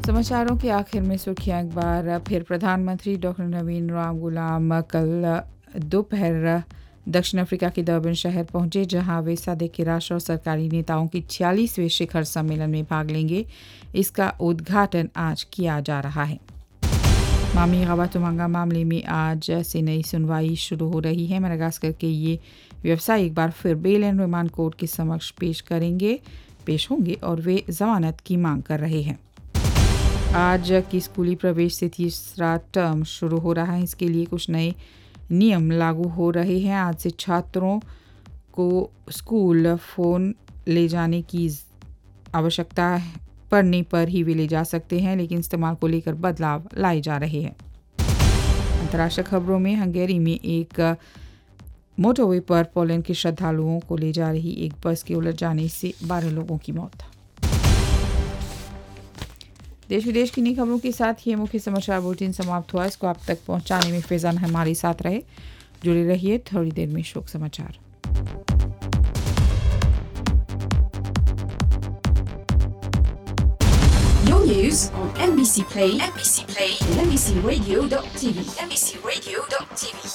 समाचारों के आखिर में सुर्खियां एक बार फिर। प्रधानमंत्री डॉक्टर नवीन राम गुलाम कल दोपहर दक्षिण अफ्रीका के डर्बन शहर पहुंचे, जहां वे सादे के राष्ट्र और सरकारी नेताओं की 46वें शिखर सम्मेलन में भाग लेंगे। इसका उद्घाटन आज किया जा रहा है। मामी गवातुमांगा मामले में आज से नई सुनवाई शुरू हो रही है। मेडागास्कर के ये व्यवसायी एक बार फिर बेल एंड रिमांड कोर्ट के समक्ष पेश होंगे और वे जमानत की मांग कर रहे हैं। आज की स्कूली प्रवेश से तीसरा टर्म शुरू हो रहा है। इसके लिए कुछ नए नियम लागू हो रहे हैं। आज से छात्रों को स्कूल फ़ोन ले जाने की आवश्यकता पड़ने पर ही वे ले जा सकते हैं, लेकिन इस्तेमाल को लेकर बदलाव लाए जा रहे हैं। अंतर्राष्ट्रीय खबरों में हंगेरी में एक मोटरवे पर पोलैंड के श्रद्धालुओं को ले जा रही एक बस के उलट जाने से 12 लोगों की मौत। देश विदेश की नई खबरों के साथ ये मुख्य समाचार बुलेटिन समाप्त हुआ। इसको आप तक पहुंचाने में फैजान हमारे साथ रहे। जुड़े रहिए, थोड़ी देर में शोक समाचार। Your news on NBC Play, and NBCRadio.tv.